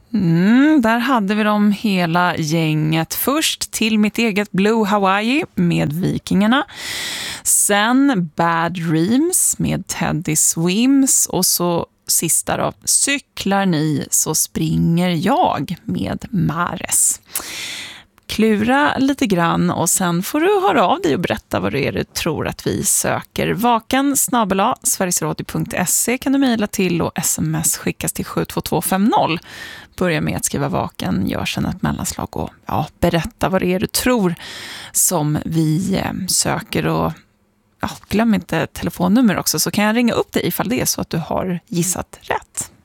Där hade vi dem hela gänget. Först Till mitt eget Blue Hawaii med Vikingarna. Sen Bad Dreams med Teddy Swims. Och så sista då, Cyklar ni så springer jag med Mares. Klura lite grann och sen får du höra av dig och berätta vad det är du tror att vi söker. vaken@sverigesradio.se kan du mejla till och sms skickas till 72250. Börja med att skriva vaken, gör sedan ett mellanslag och berätta vad det är du tror som vi söker. Och glöm inte telefonnummer också, så kan jag ringa upp dig ifall det är så att du har gissat rätt.